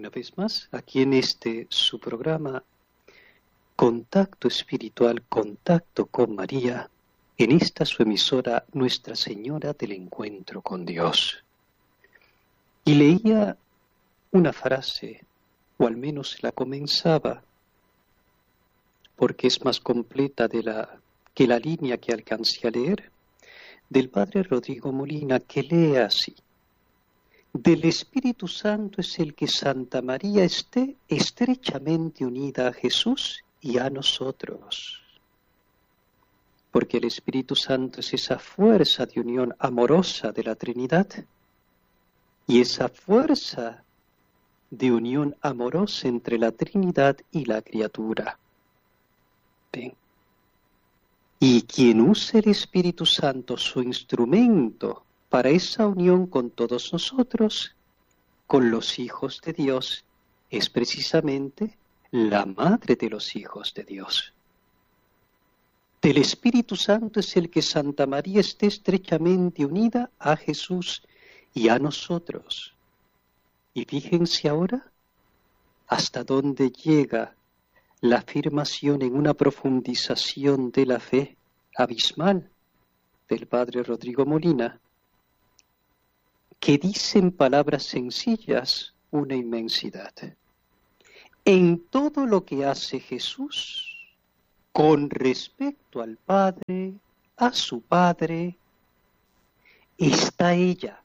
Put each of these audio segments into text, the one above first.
una vez más aquí en su programa Contacto Espiritual, Contacto con María, en esta su emisora Nuestra Señora del Encuentro con Dios. Y leía una frase, o al menos la comenzaba, porque es más completa que la línea que alcancé a leer, del Padre Rodrigo Molina, que lee así: del Espíritu Santo es el que Santa María esté estrechamente unida a Jesús y a nosotros. Porque el Espíritu Santo es esa fuerza de unión amorosa de la Trinidad, y esa fuerza de unión amorosa entre la Trinidad y la criatura. ¿Ven? Y quien use el Espíritu Santo, su instrumento para esa unión con todos nosotros, con los hijos de Dios, es precisamente la madre de los hijos de Dios. Del Espíritu Santo es el que Santa María esté estrechamente unida a Jesús y a nosotros. Y fíjense ahora hasta dónde llega la afirmación en una profundización de la fe abismal del Padre Rodrigo Molina, que dice en palabras sencillas una inmensidad. En todo lo que hace Jesús, con respecto al Padre, a su Padre, está ella.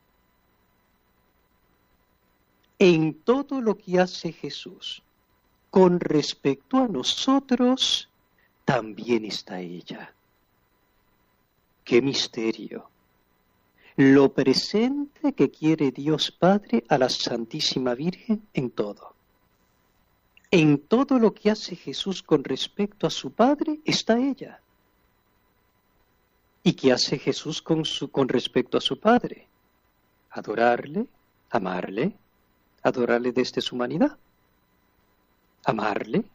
En todo lo que hace Jesús, con respecto a nosotros, también está ella. ¡Qué misterio! Lo presente que quiere Dios Padre a la Santísima Virgen en todo. En todo lo que hace Jesús con respecto a su Padre, está ella. ¿Y qué hace Jesús con respecto a su Padre? Adorarle, amarle, adorarle desde su humanidad, amarle.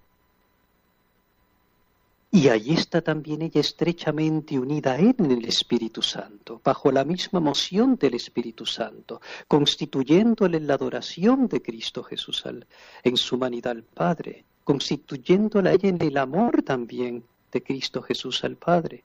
Y allí está también ella estrechamente unida a Él en el Espíritu Santo, bajo la misma moción del Espíritu Santo, constituyéndole en la adoración de Cristo Jesús en su humanidad al Padre, constituyéndola a ella en el amor también de Cristo Jesús al Padre.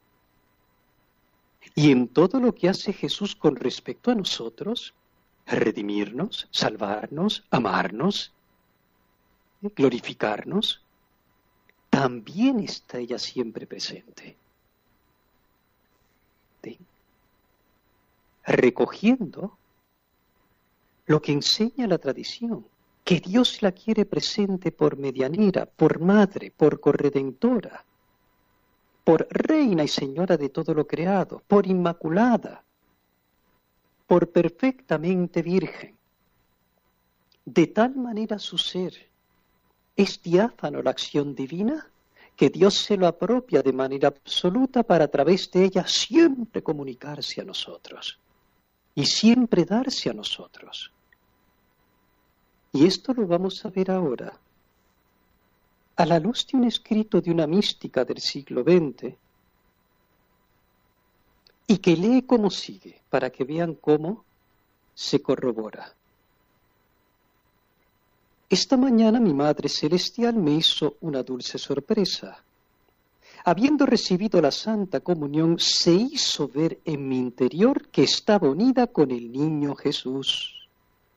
Y en todo lo que hace Jesús con respecto a nosotros, redimirnos, salvarnos, amarnos, glorificarnos, también está ella siempre presente. ¿Sí? Recogiendo lo que enseña la tradición, que Dios la quiere presente por medianera, por madre, por corredentora, por reina y señora de todo lo creado, por inmaculada, por perfectamente virgen. De tal manera su ser es diáfano la acción divina, que Dios se lo apropia de manera absoluta para a través de ella siempre comunicarse a nosotros y siempre darse a nosotros. Y esto lo vamos a ver ahora a la luz de un escrito de una mística del siglo XX y que lee como sigue, para que vean cómo se corrobora. Esta mañana mi Madre Celestial me hizo una dulce sorpresa. Habiendo recibido la Santa Comunión, se hizo ver en mi interior que estaba unida con el Niño Jesús.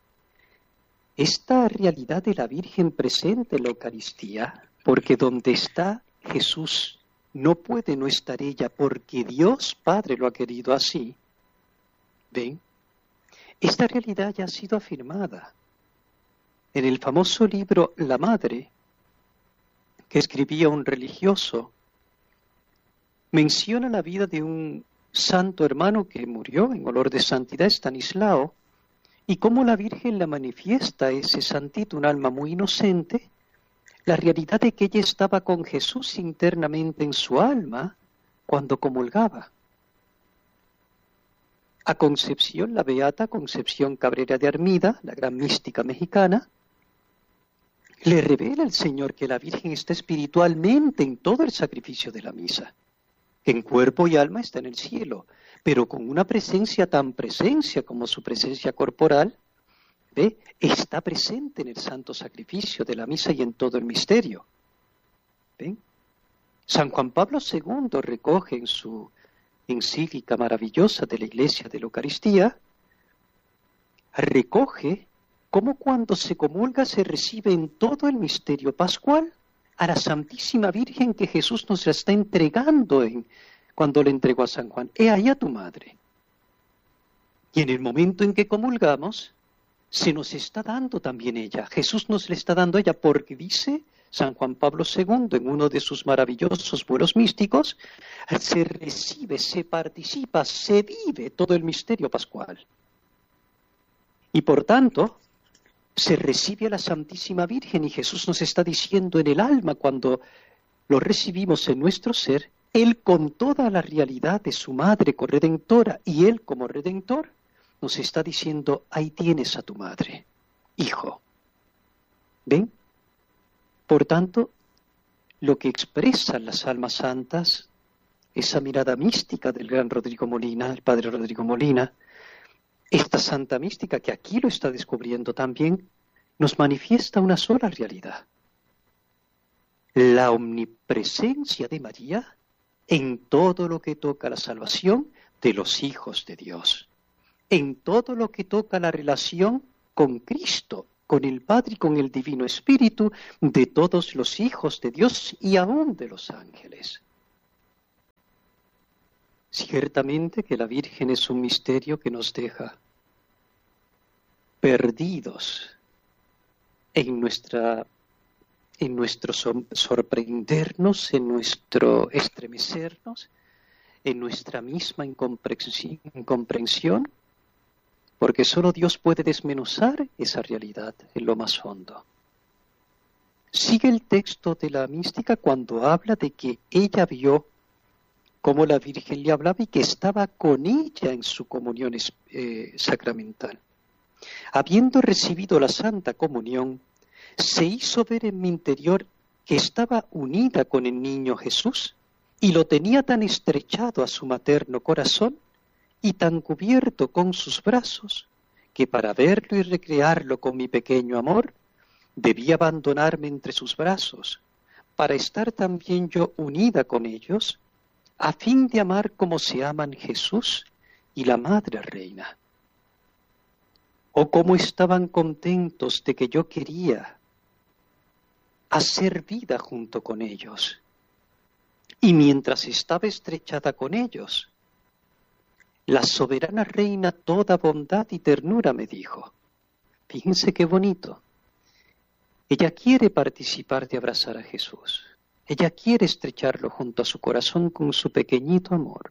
Esta realidad de la Virgen presente en la Eucaristía, porque donde está Jesús no puede no estar ella, porque Dios Padre lo ha querido así. ¿Ven? Esta realidad ya ha sido afirmada en el famoso libro La Madre, que escribía un religioso. Menciona la vida de un santo hermano que murió en olor de santidad, Estanislao, y cómo la Virgen la manifiesta a ese santito, un alma muy inocente, la realidad de que ella estaba con Jesús internamente en su alma cuando comulgaba. A Concepción, la beata Concepción Cabrera de Armida, la gran mística mexicana, le revela al Señor que la Virgen está espiritualmente en todo el sacrificio de la misa, que en cuerpo y alma está en el cielo, pero con una presencia tan presencia como su presencia corporal, ¿Ve? Está presente en el santo sacrificio de la misa y en todo el misterio. ¿Ven? San Juan Pablo II recoge en su encíclica maravillosa de la Iglesia de la Eucaristía, recoge cómo cuando se comulga se recibe en todo el misterio pascual a la Santísima Virgen que Jesús nos la está entregando cuando le entregó a San Juan. He ahí a tu madre. Y en el momento en que comulgamos, se nos está dando también ella. Jesús nos le está dando ella porque dice San Juan Pablo II en uno de sus maravillosos vuelos místicos, se recibe, se participa, se vive todo el misterio pascual. Y por tanto, se recibe a la Santísima Virgen y Jesús nos está diciendo en el alma cuando lo recibimos en nuestro ser, Él con toda la realidad de su madre corredentora y Él como redentor, nos está diciendo, ahí tienes a tu madre, hijo. ¿Ven? Por tanto, lo que expresan las almas santas, esa mirada mística del gran Rodrigo Molina, el padre Rodrigo Molina, esta santa mística que aquí lo está descubriendo también, nos manifiesta una sola realidad. La omnipresencia de María en todo lo que toca la salvación de los hijos de Dios, en todo lo que toca la relación con Cristo, con el Padre y con el Divino Espíritu de todos los hijos de Dios y aún de los ángeles. Ciertamente que la Virgen es un misterio que nos deja perdidos en nuestro sorprendernos, en nuestro estremecernos, en nuestra misma incomprensión, porque solo Dios puede desmenuzar esa realidad en lo más hondo. Sigue el texto de la mística cuando habla de que ella vio cómo la Virgen le hablaba y que estaba con ella en su comunión sacramental. Habiendo recibido la Santa Comunión, se hizo ver en mi interior que estaba unida con el niño Jesús y lo tenía tan estrechado a su materno corazón y tan cubierto con sus brazos, que para verlo y recrearlo con mi pequeño amor, debí abandonarme entre sus brazos, para estar también yo unida con ellos, a fin de amar como se aman Jesús y la Madre Reina. Oh, cómo estaban contentos de que yo quería hacer vida junto con ellos. Y mientras estaba estrechada con ellos, la soberana reina toda bondad y ternura me dijo, fíjense qué bonito, ella quiere participar de abrazar a Jesús, ella quiere estrecharlo junto a su corazón con su pequeñito amor,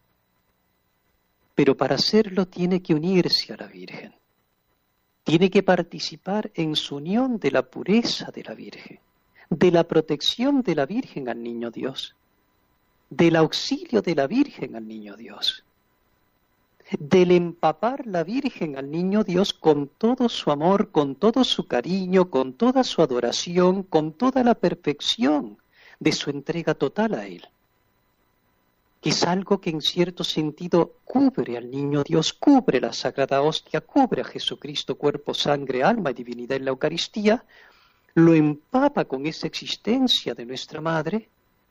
pero para hacerlo tiene que unirse a la Virgen, tiene que participar en su unión de la pureza de la Virgen, de la protección de la Virgen al niño Dios, del auxilio de la Virgen al niño Dios, del empapar la Virgen al niño Dios con todo su amor, con todo su cariño, con toda su adoración, con toda la perfección de su entrega total a Él. Que es algo que en cierto sentido cubre al niño Dios, cubre la Sagrada Hostia, cubre a Jesucristo, cuerpo, sangre, alma y divinidad en la Eucaristía, lo empapa con esa existencia de nuestra Madre,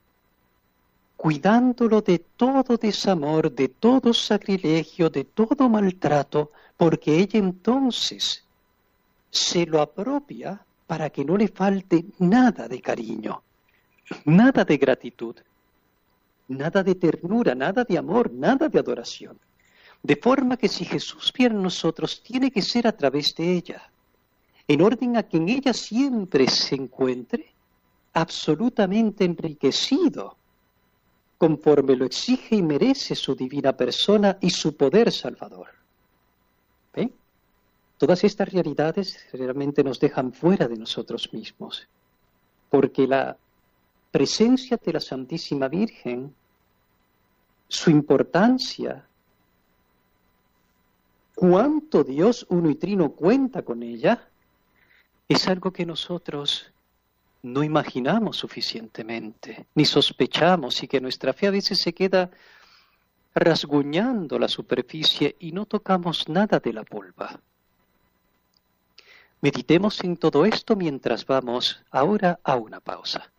cuidándolo de todo desamor, de todo sacrilegio, de todo maltrato, porque ella entonces se lo apropia para que no le falte nada de cariño, nada de gratitud, nada de ternura, nada de amor, nada de adoración. De forma que si Jesús viene a nosotros, tiene que ser a través de ella, en orden a que en ella siempre se encuentre absolutamente enriquecido, conforme lo exige y merece su divina persona y su poder salvador. ¿Ven? Todas estas realidades realmente nos dejan fuera de nosotros mismos, porque la presencia de la Santísima Virgen, su importancia, cuánto Dios uno y trino cuenta con ella, es algo que nosotros no imaginamos suficientemente, ni sospechamos, y que nuestra fe a veces se queda rasguñando la superficie y no tocamos nada de la polva. Meditemos en todo esto mientras vamos ahora a una pausa.